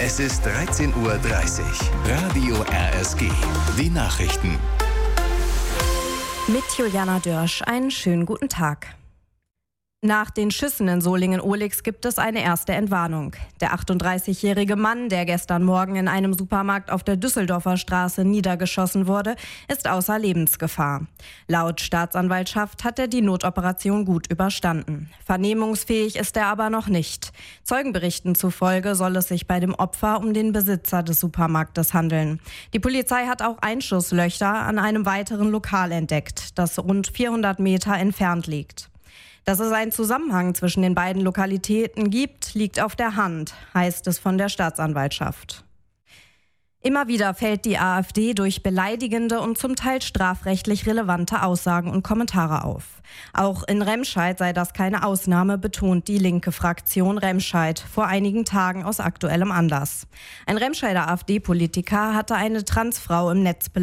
Es ist 13:30 Uhr. Radio RSG. Die Nachrichten. Mit Juliana Dörsch, einen schönen guten Tag. Nach den Schüssen in Solingen-Ohlix gibt es eine erste Entwarnung. Der 38-jährige Mann, der gestern Morgen in einem Supermarkt auf der Düsseldorfer Straße niedergeschossen wurde, ist außer Lebensgefahr. Laut Staatsanwaltschaft hat er die Notoperation gut überstanden. Vernehmungsfähig ist er aber noch nicht. Zeugenberichten zufolge soll es sich bei dem Opfer um den Besitzer des Supermarktes handeln. Die Polizei hat auch Einschusslöcher an einem weiteren Lokal entdeckt, das rund 400 Meter entfernt liegt. Dass es einen Zusammenhang zwischen den beiden Lokalitäten gibt, liegt auf der Hand, heißt es von der Staatsanwaltschaft. Immer wieder fällt die AfD durch beleidigende und zum Teil strafrechtlich relevante Aussagen und Kommentare auf. Auch in Remscheid sei das keine Ausnahme, betont die linke Fraktion Remscheid vor einigen Tagen aus aktuellem Anlass. Ein Remscheider AfD-Politiker hatte eine Transfrau im Netz beleidigt.